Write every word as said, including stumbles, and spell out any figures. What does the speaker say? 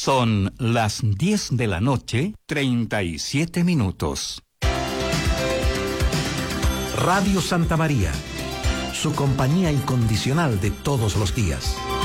Son las diez de la noche, treinta y siete minutos. Radio Santa María, su compañía incondicional de todos los días.